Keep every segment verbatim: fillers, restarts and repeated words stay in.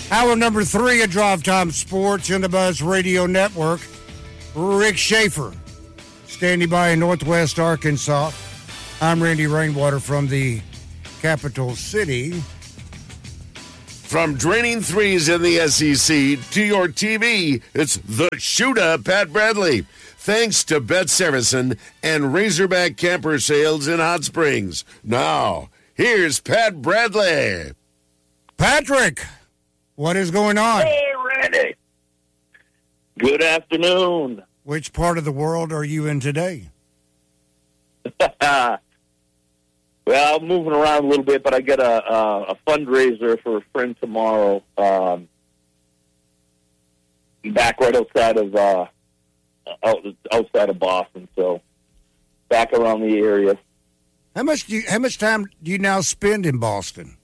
Hour number three of Drive Time Sports in the Buzz Radio Network. Rick Schaefer, standing by in Northwest Arkansas. I'm Randy Rainwater from the capital city. From draining threes in the S E C to your T V, it's the Shooter, Pat Bradley. Thanks to Bet Saracen and Razorback Camper Sales in Hot Springs. Now, here's Pat Bradley. Patrick, what is going on? Hey, Randy. Good afternoon. Which part of the world are you in today? Well, I'm moving around a little bit, but I got a, a, a fundraiser for a friend tomorrow. Um, back right outside of uh, out, outside of Boston, so back around the area. How much do you, how much time do you now spend in Boston?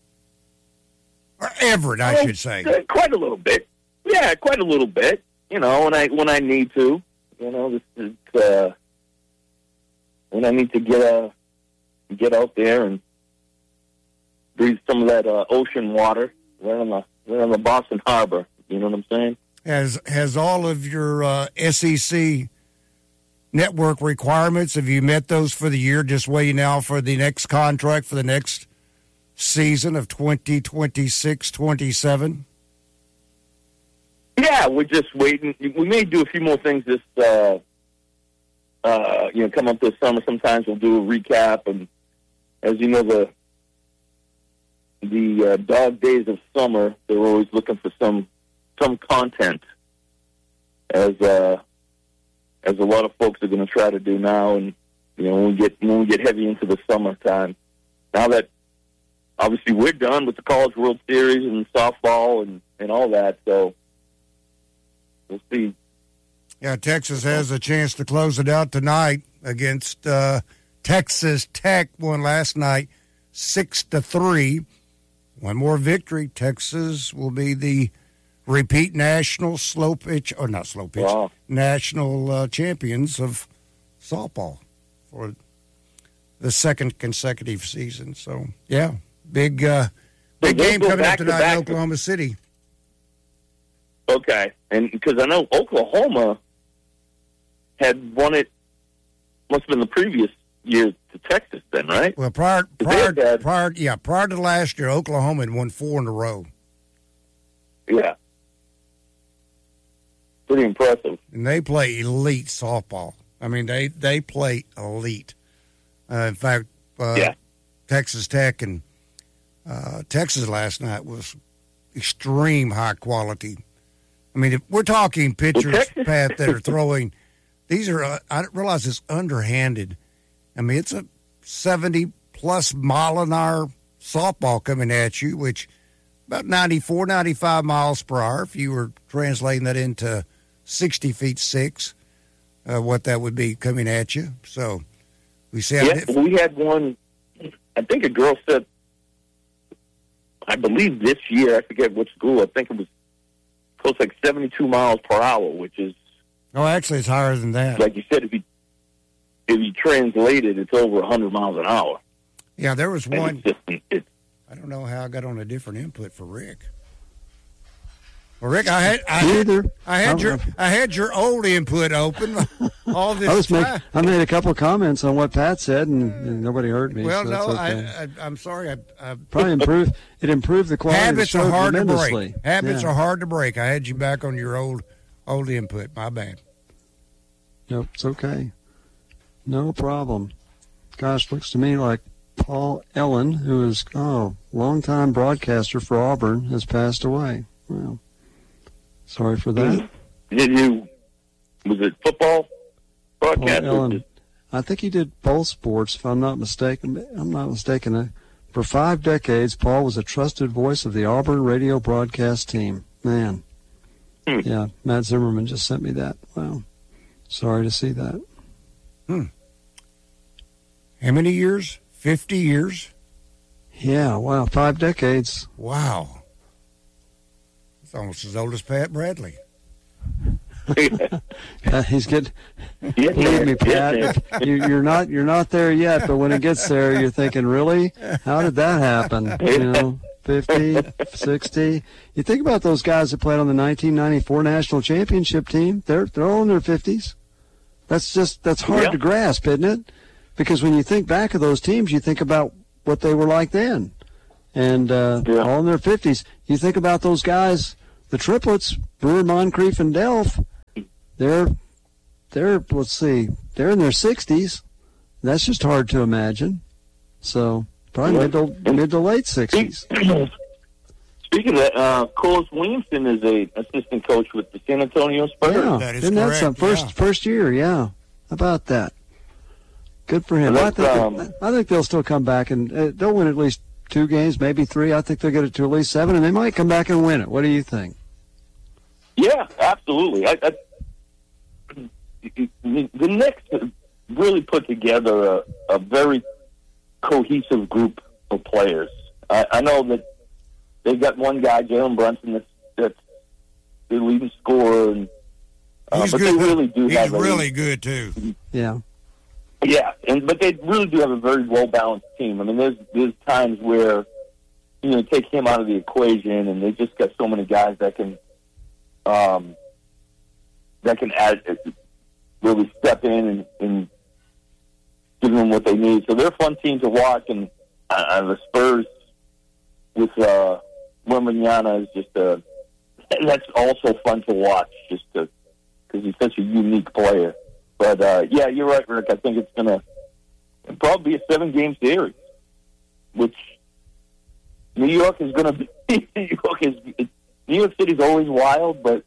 Or Everett, I well, should say. Quite a little bit. Yeah, quite a little bit. You know, when I when I need to. You know, this is uh, when I need to get uh, get out there and breathe some of that uh, ocean water right on the right on the Boston Harbor. You know what I'm saying? Has has all of your uh, S E C network requirements, have you met those for the year? Just waiting now for the next contract for the next season of twenty twenty-six twenty-seven? Yeah, we're just waiting. We may do a few more things this, uh, uh, you know, come up this summer. Sometimes we'll do a recap, and as you know, the the uh, dog days of summer, they're always looking for some some content, as uh, as a lot of folks are going to try to do now. And you know, when we get when we get heavy into the summertime, now that obviously we're done with the College World Series and softball and, and all that, so. We'll see. Yeah, Texas has a chance to close it out tonight against uh, Texas Tech. Won last night, six to three. One more victory, Texas will be the repeat national slow pitch, or not slow pitch, wow. national uh, champions of softball for the second consecutive season. So, yeah, big uh, big so game coming up tonight to in Oklahoma City. Okay, and because I know Oklahoma had won it, must have been the previous year to Texas then, right? Well, prior, prior, had, prior, yeah, prior to last year, Oklahoma had won four in a row. Yeah, pretty impressive. And they play elite softball. I mean, they they play elite. Uh, in fact, uh, yeah. Texas Tech and uh, Texas last night was extreme high quality. I mean, if we're talking pitchers, well, Pat, that are throwing, these are, uh, I realize it's underhanded. I mean, it's a seventy-plus mile an hour softball coming at you, which about ninety-four, ninety-five miles per hour, if you were translating that into sixty feet six, uh, what that would be coming at you. So we see how yeah, diff- we had one, I think a girl said, I believe this year, I forget which school, I think it was close like seventy-two miles per hour, which is... Oh, actually, it's higher than that. Like you said, if you, if you translate it, it's over one hundred miles an hour. Yeah, there was one... It's just, it's, I don't know how I got on a different input for Rick. Well, Rick, I had I, Either. I had your I had your old input open all this I was time. make, I made a couple of comments on what Pat said, and, and nobody heard me. Well, so no, that's okay. I, I I'm sorry. I, I Probably improved. It improved the quality habits of the show are hard to tremendously. break. Habits yeah. are hard to break. I had you back on your old old input. My bad. Nope, it's okay. No problem. Gosh, looks to me like Paul Ellen, who is oh longtime broadcaster for Auburn, has passed away. Well, sorry for that. Did you, was it football broadcast? Paul Ellen, I think he did both sports, if I'm not mistaken. I'm not mistaken. For five decades, Paul was a trusted voice of the Auburn radio broadcast team. Man. Hmm. Yeah, Matt Zimmerman just sent me that. Wow. Sorry to see that. Hmm. How many years? Fifty years? Yeah, wow, five decades. Wow. It's almost as old as Pat Bradley. Uh, he's getting. Yeah, Believe me, yeah, Pat, you, you're not you're not there yet. But when it gets there, you're thinking, really, how did that happen? You know. fifty, sixty. You think about those guys that played on the nineteen ninety-four national championship team. They're they're all in their fifties. That's just that's hard yeah. to grasp, isn't it? Because when you think back of those teams, you think about what they were like then, and uh, yeah. all in their fifties. You think about those guys, the triplets, Brewer, Moncrief, and Delph. They're they're let's see, they're in their sixties. That's just hard to imagine. So probably yeah. mid to mid to late sixties. Speaking of that, uh, Coles Williamson is a assistant coach with the San Antonio Spurs. Yeah, That is isn't that correct, some first yeah. first year? Yeah, how about that? Good for him. Well, I think um, I think they'll still come back and uh, they'll win at least two games, maybe three. I think they'll get it to at least seven, and they might come back and win it. What do you think? Yeah, absolutely. I, I, the Knicks really put together a, a very cohesive group of players. I, I know that they've got one guy, Jalen Brunson, that's, that's the leading scorer, and, uh, He's but good. they really do He's have a really good too. Yeah, Yeah, and but they really do have a very well balanced team. I mean, there's there's times where you know take him out of the equation, and they just got so many guys that can, um, that can add really step in and, and give them what they need. So they're a fun team to watch, and uh, the Spurs with uh, Wembanyama is just a that's also fun to watch, just to because he's such a unique player. But, uh, yeah, you're right, Rick. I think it's going to probably be a seven-game series, which New York is going to be. New York is New York City's always wild, but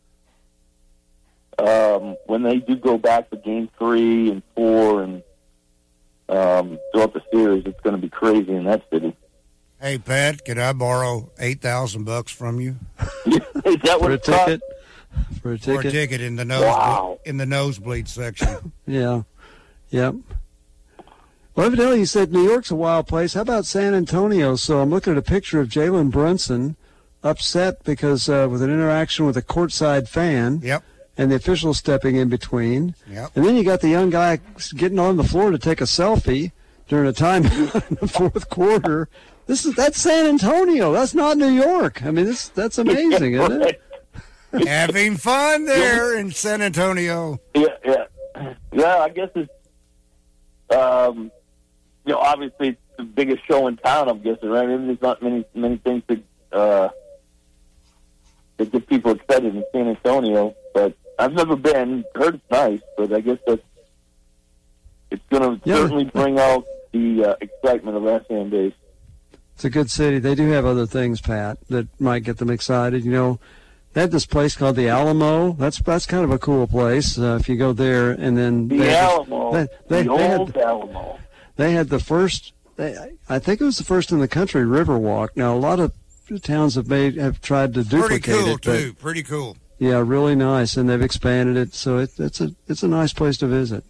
um, when they do go back for Game Three and Four and um, throughout the series, it's going to be crazy in that city. Hey, Pat, could I borrow eight thousand bucks from you Is that for what a it's called? ticket. For a for a ticket. ticket in the nose Wow. in the nosebleed section? Yeah, yep. Well, evidently you said New York's a wild place. How about San Antonio? So I'm looking at a picture of Jalen Brunson upset because uh, with an interaction with a courtside fan. Yep. And the officials stepping in between. Yep. And then you got the young guy getting on the floor to take a selfie during a timeout in the fourth quarter. This is that's San Antonio. That's not New York. I mean, this that's amazing, isn't it? Having fun there in San Antonio. Yeah, yeah, yeah. I guess it's, um, you know, obviously it's the biggest show in town. I'm guessing, right? I mean, there's not many many things that uh, that get people excited in San Antonio. But I've never been. Heard it's nice, but I guess that's it's going to Yeah. certainly bring out the uh, excitement of that fan base. It's a good city. They do have other things, Pat, that might get them excited. You know, they have this place called the Alamo. That's that's kind of a cool place uh, if you go there. And then The they had Alamo, they, they, the they old had, Alamo. they had the first. They, I think it was the first in the country Riverwalk. Now a lot of towns have made have tried to Pretty duplicate cool it, too. Pretty cool. but yeah, really nice, and they've expanded it, so it, it's a it's a nice place to visit.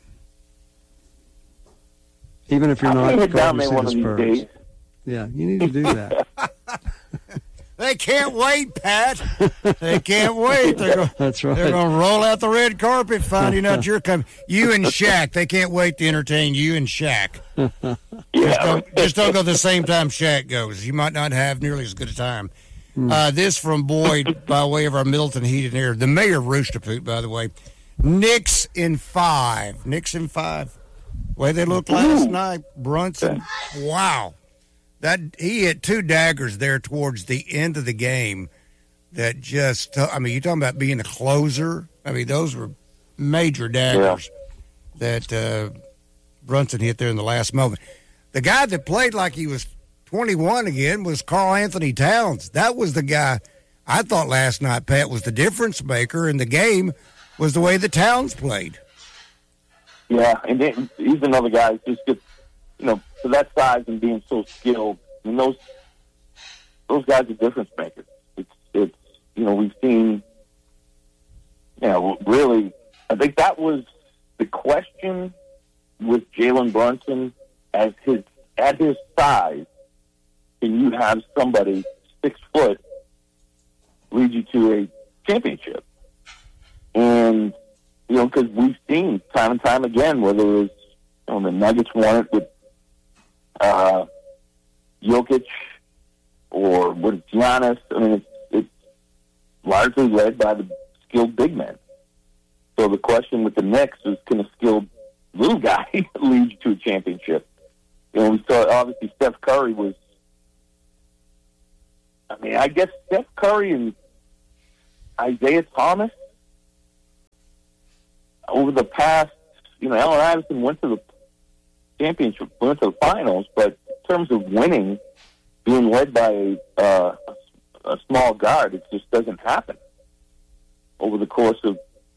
Even if you're I'm not gonna head down going to there see one the of these Spurs. days. Yeah, you need to do that. They can't wait, Pat. They can't wait. They're going. That's right. They're going to roll out the red carpet, finding out you're coming. You and Shaq. They can't wait to entertain you and Shaq. Yeah, Don't, just don't go the same time Shaq goes. You might not have nearly as good a time. Hmm. Uh, this from Boyd by way of our Middleton Heat and Air. The mayor of Roosterpoot, by the way. Knicks in five. Knicks in five. Way they looked last night. Brunson. Wow. That he hit two daggers there towards the end of the game that just, I mean, you're talking about being a closer. I mean, those were major daggers yeah. that uh, Brunson hit there in the last moment. The guy that played like he was twenty-one again was Karl Anthony Towns. That was the guy I thought last night, Pat, was the difference maker in the game was the way the Towns played. Yeah, and then he's another guy who just gets, you know, for that size and being so skilled. I mean, those those guys are difference makers. It's it's you know we've seen, you know, really. I think that was the question with Jalen Brunson as his at his size. Can you have somebody six foot lead you to a championship? And you know, because we've seen time and time again, whether it was you know, the Nuggets won it with uh, Jokic, or with Giannis. I mean, it's, it's largely led by the skilled big men. So the question with the Knicks is, can a skilled little guy lead you to a championship? You know, we saw, obviously, Steph Curry was, I mean, I guess Steph Curry and Isaiah Thomas, over the past, you know, Allen Iverson went to the championship, went to the finals, but in terms of winning, being led by a, uh, a small guard, it just doesn't happen over the course of.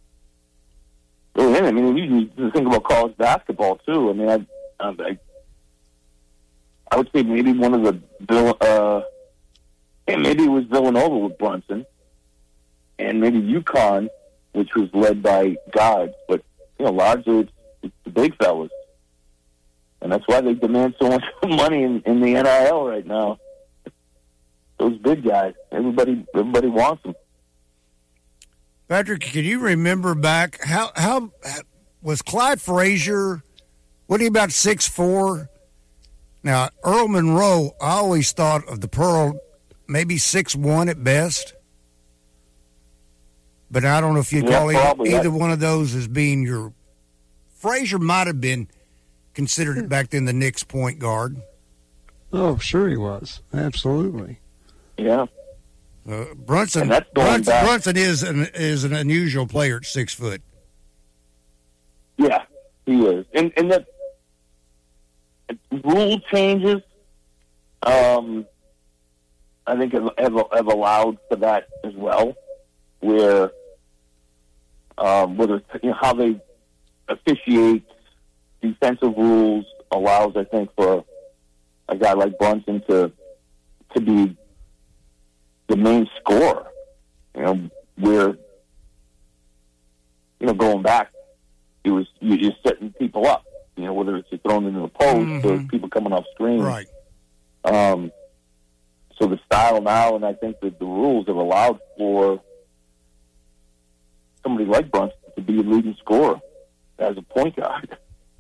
I mean, you, you think about college basketball too. I mean, I, I, I would say maybe one of the, uh, and maybe it was Villanova with Brunson, and maybe UConn, which was led by guards, but you know, largely it's, it's the big fellas, and that's why they demand so much money in, in the N I L right now. Those big guys, everybody, everybody wants them. Patrick, can you remember back how how was Clyde Frazier? What he about six four? Now Earl Monroe, I always thought of the Pearl, maybe six one at best. But I don't know if you yeah, call either, either that. one of those as being your. Frazier might have been considered back then the Knicks point guard. Oh, sure he was. Absolutely. Yeah. Uh, Brunson, And that's going Brunson, back- Brunson is an is an unusual player at six foot. Yeah, he is. And and that rule changes, um, I think have, have, have allowed for that as well, where um, whether it's, you know, how they officiate defensive rules allows, I think, for a guy like Brunson to to be the main scorer. You know, where you know going back, it was you're just setting people up. You know, whether it's thrown into the post Mm-hmm. or people coming off screen. Right. Um, so the style now, and I think that the rules have allowed for somebody like Brunson to be a leading scorer as a point guard.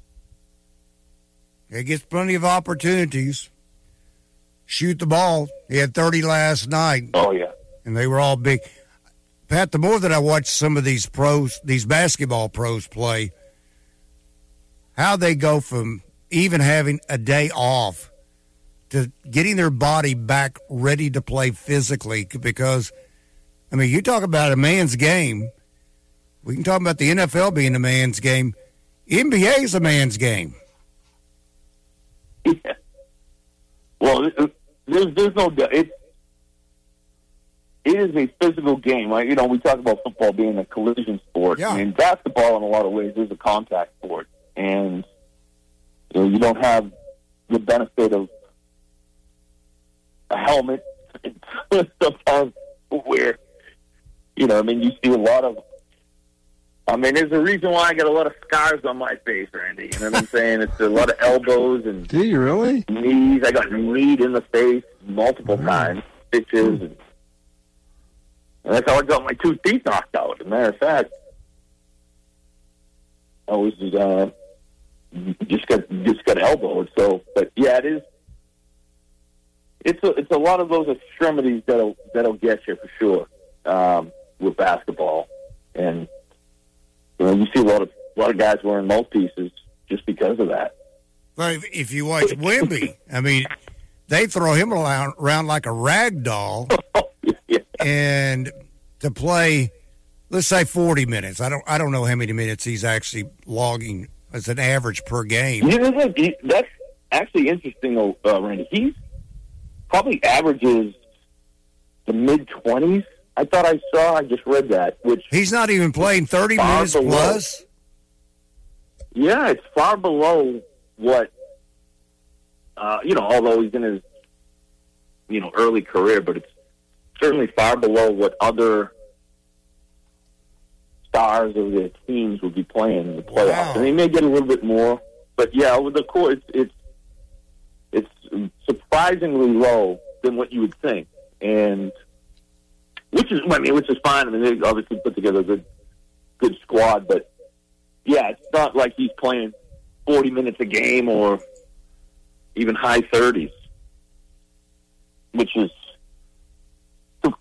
He gets plenty of opportunities. Shoot the ball. He had thirty last night, Oh yeah, and they were all big. Pat, the more that I watch some of these pros, these basketball pros play, how they go from even having a day off to getting their body back ready to play physically. Because, I mean, you talk about a man's game. We can talk about the N F L being a man's game. N B A is a man's game. yeah. Well, it- there's there's no doubt. It's it is a physical game. Right? You know, we talk about football being a collision sport. Yeah. I mean, basketball in a lot of ways is a contact sport, and you know, you don't have the benefit of a helmet. Sometimes where, you know, I mean, you see a lot of. I mean, there's a reason why I got a lot of scars on my face, Randy. You know what I'm saying? It's a lot of elbows and Do you really? knees. I got kneed in the face multiple times, stitches, and, and that's how I got my two teeth knocked out. As a matter of fact, I was uh, just got just got elbowed. So, but yeah, it is. It's a it's a lot of those extremities that'll that'll get you for sure um, with basketball, and you know you see a lot of a lot of guys wearing mouthpieces just because of that. But if, if you watch Wemby, I mean, they throw him around, around like a rag doll, Yeah. and to play, let's say forty minutes. I don't I don't know how many minutes he's actually logging as an average per game. You know, look, he, that's actually interesting, uh, Randy. He's probably averages the mid twenties. I thought I saw. I just read that. Which He's not even playing thirty Far minutes below. plus. yeah, it's far below what uh, you know. Although he's in his you know early career, but it's certainly far below what other stars of their teams would be playing in the playoffs. Wow. And he may get a little bit more, but yeah, with the core, it's it's it's surprisingly low than what you would think, and which is I mean, which is fine. I mean, they obviously put together a good good squad, but yeah, it's not like he's playing forty minutes a game or even high thirties, which is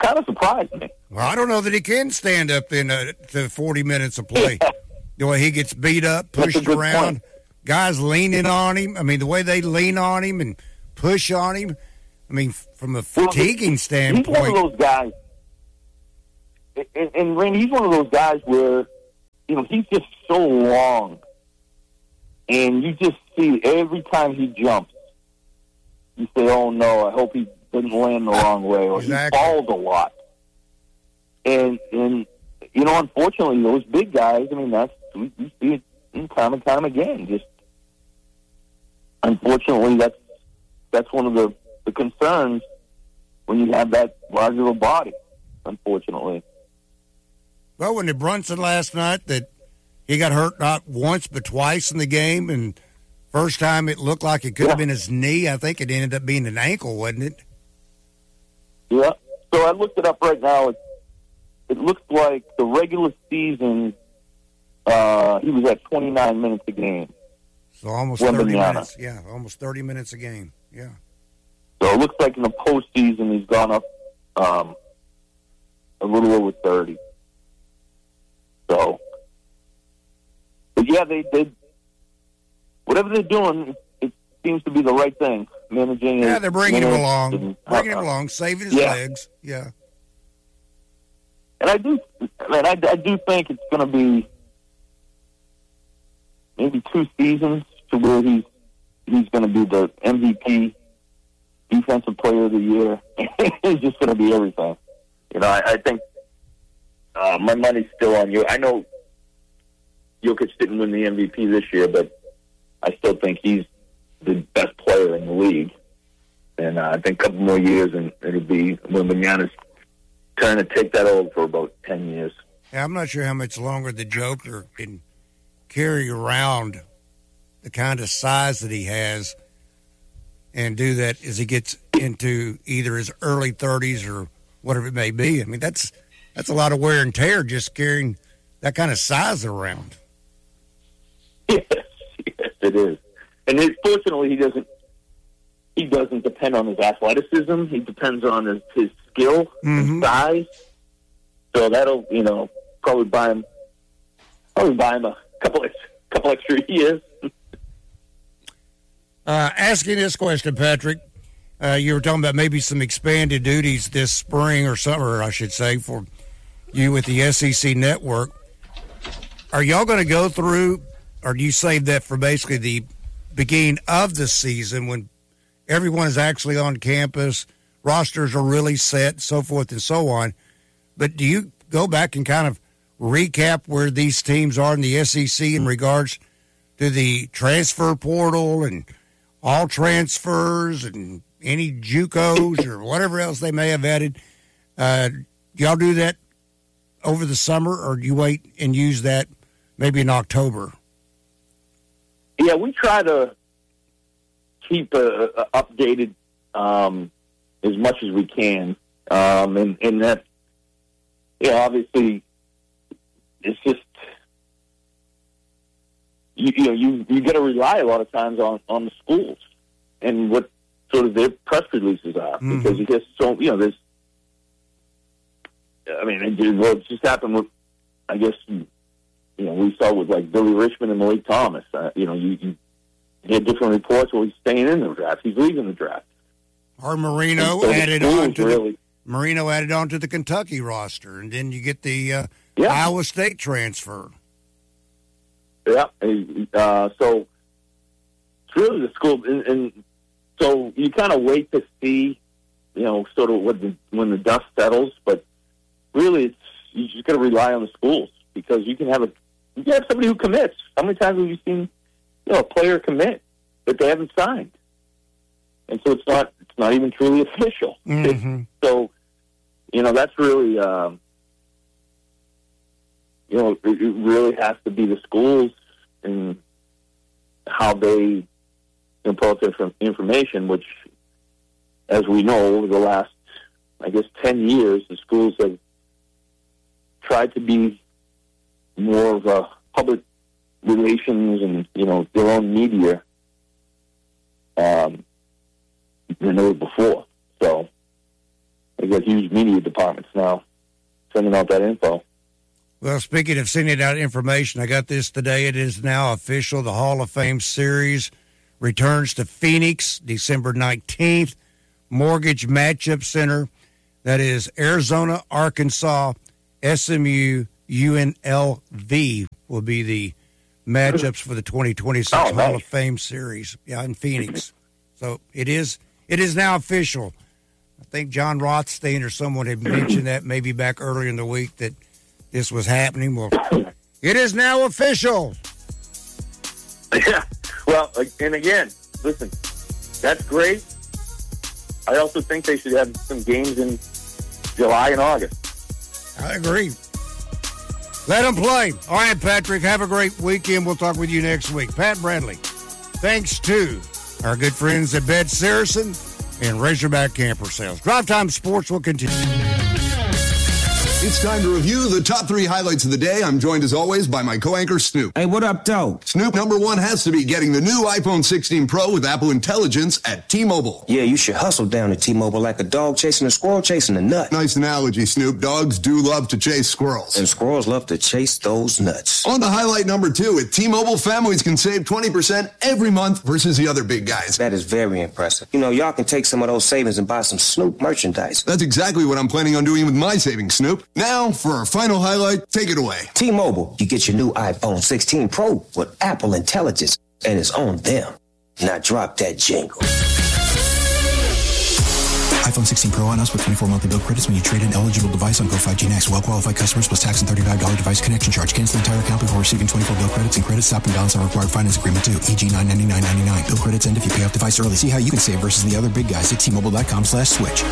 kind of surprised me. Well, I don't know that he can stand up in uh, to forty minutes of play. Yeah. The way he gets beat up, That's a pushed good around, point. guys leaning on him. I mean, the way they lean on him and push on him. I mean, from a fatiguing He's standpoint. one of those guys, and, and Randy, he's one of those guys where, you know, he's just so long, and you just see every time he jumps, you say, "Oh no, I hope he doesn't land the wrong way," or Exactly. he falls a lot. And and you know, unfortunately, those big guys. I mean, that's we, we see it time and time again. Just unfortunately, that's that's one of the, the concerns when you have that large of a body. Unfortunately. Well, when the Brunson last night, that he got hurt not once but twice in the game, and first time it looked like it could Yeah. have been his knee. I think it ended up being an ankle, wasn't it? Yeah. So I looked it up right now. It, it looks like the regular season, uh, he was at twenty-nine minutes a game. So almost Wembanyama. thirty minutes. Yeah, almost thirty minutes a game. Yeah. So it looks like in the postseason he's gone up um, a little over thirty. So, but yeah, they did whatever they're doing. It seems to be the right thing. Managing. Yeah, his they're bringing him minutes along, and- bringing him along, saving his Yeah. legs. Yeah. And I do, man, I, I do think it's going to be maybe two seasons to where he's he's going to be the M V P, Defensive Player of the Year. He's just going to be everything. You know, I, I think uh, my money's still on you. I know Jokic didn't win the M V P this year, but I still think he's the best player in the league. And uh, I think a couple more years, and it'll be Wembanyama's turn to take that over for about ten years. Yeah, I'm not sure how much longer the Joker can carry around the kind of size that he has and do that as he gets into either his early thirties or whatever it may be. I mean, that's that's a lot of wear and tear just carrying that kind of size around. Yes, yes, it is. And it, fortunately, he doesn't. He doesn't depend on his athleticism. He depends on his, his skill Mhm. and size. So that'll, you know, probably buy him. Probably buy him a couple, ex- couple extra years. Uh, asking this question, Patrick, uh, you were talking about maybe some expanded duties this spring or summer, I should say, for you with the S E C network. Are y'all going to go through, or do you save that for basically the beginning of the season when everyone is actually on campus, rosters are really set, so forth and so on? But do you go back and kind of recap where these teams are in the S E C in regards to the transfer portal and all transfers and any JUCOs or whatever else they may have added? Uh, do y'all do that over the summer, or do you wait and use that maybe in October? Yeah, we try to keep uh, uh, updated um, as much as we can, um, and, and that, you know, obviously, it's just you, you know you you got to rely a lot of times on, on the schools and what sort of their press releases are, Mhm. because you get so you know there's. I mean, it, did- well, it just happened with, I guess, you know, we saw with like Billy Richmond and Malik Thomas. Uh, you know, you, you get different reports. Well, he's staying in the draft. He's leaving the draft. Or Marino And so the added schools on to really, the Marino added on to the Kentucky roster, and then you get the uh, yeah, Iowa State transfer. yeah. Uh, so it's really the school, and, and so you kind of wait to see, you know, sort of what the, when the dust settles. But really, it's you just got to rely on the schools, because you can have a you can have somebody who commits. How many times have you seen, you know, a player commit that they haven't signed, and so it's not it's not even truly official. Mm-hmm. So, you know, that's really, um, you know, it, it really has to be the schools and how they impart their inf- information, which, as we know, over the last, I guess, ten years, the schools have tried to be more of a public relations and, you know, their own media um, than they were before. So, they got huge media departments now sending out that info. Well, speaking of sending out information, I got this today. It is now official. The Hall of Fame Series returns to Phoenix December nineteenth. Mortgage Matchup Center. That is Arizona, Arkansas, S M U, U N L V will be the matchups for the twenty twenty-six oh, nice. Hall of Fame Series. Yeah, in Phoenix. So it is it is now official. I think John Rothstein or someone had mentioned that maybe back earlier in the week that this was happening. Well, it is now official. Yeah. Well, and again, listen, that's great. I also think they should have some games in July and August. I agree. Let them play. All right, Patrick, have a great weekend. We'll talk with you next week. Pat Bradley, thanks to our good friends at Bed Saracen and Razorback Camper Sales. Drive Time Sports will continue. It's time to review the top three highlights of the day. I'm joined, as always, by my co-anchor, Snoop. Hey, what up, though? Snoop, number one has to be getting the new iPhone sixteen Pro with Apple Intelligence at T-Mobile. Yeah, you should hustle down to T-Mobile like a dog chasing a squirrel chasing a nut. Nice analogy, Snoop. Dogs do love to chase squirrels. And squirrels love to chase those nuts. On to highlight number two. At T-Mobile, families can save twenty percent every month versus the other big guys. That is very impressive. You know, y'all can take some of those savings and buy some Snoop merchandise. That's exactly what I'm planning on doing with my savings, Snoop. Now, for our final highlight, take it away. T-Mobile, you get your new iPhone sixteen Pro with Apple Intelligence, and it's on them. Now drop that jingle. iPhone sixteen Pro on us with twenty-four monthly bill credits when you trade in eligible device on Go five G Next. Well-qualified customers plus tax and thirty-five dollars device connection charge. Cancel entire account before receiving twenty-four bill credits and credits. Stop and balance on required finance agreement too. for example nine ninety-nine ninety-nine. Bill credits end if you pay off device early. See how you can save versus the other big guys at T-Mobile.com slash switch.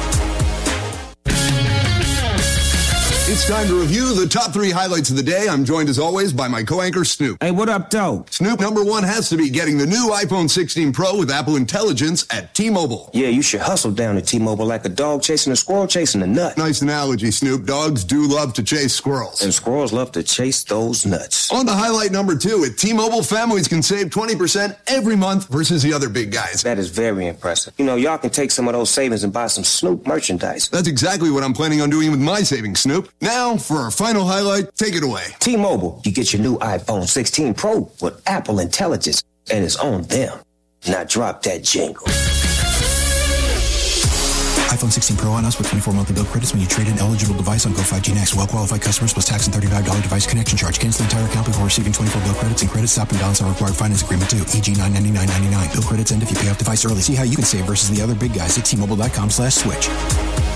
It's time to review the top three highlights of the day. I'm joined, as always, by my co-anchor, Snoop. Hey, what up, though? Snoop, number one has to be getting the new iPhone sixteen Pro with Apple Intelligence at T-Mobile. Yeah, you should hustle down to T-Mobile like a dog chasing a squirrel chasing a nut. Nice analogy, Snoop. Dogs do love to chase squirrels. And squirrels love to chase those nuts. On to highlight number two. At T-Mobile, families can save twenty percent every month versus the other big guys. That is very impressive. You know, y'all can take some of those savings and buy some Snoop merchandise. That's exactly what I'm planning on doing with my savings, Snoop. Now, for our final highlight, take it away. T-Mobile, you get your new iPhone sixteen Pro with Apple Intelligence, and it's on them. Now drop that jingle. iPhone sixteen Pro on us with twenty-four monthly bill credits when you trade in eligible device on Go five G Next. Well-qualified customers plus tax and thirty-five dollars device connection charge. Cancel entire account before receiving twenty-four bill credits and credits. Stop and balance on required finance agreement too. for example nine ninety-nine ninety-nine. Bill credits end if you pay off device early. See how you can save versus the other big guys at T-Mobile.com slash switch.